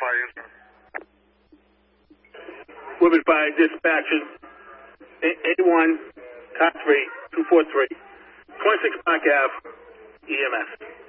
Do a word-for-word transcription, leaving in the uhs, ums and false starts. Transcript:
Fire Unit. Woodbridge Fire dispatchers, A one, car three, two four three, twenty-six Park Avenue, E M S.